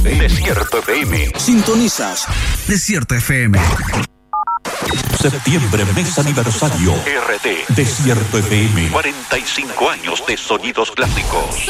FM. Desierto FM. Sintonizas Desierto FM. Septiembre, mes aniversario. RT. Desierto FM. 45 años de sonidos clásicos.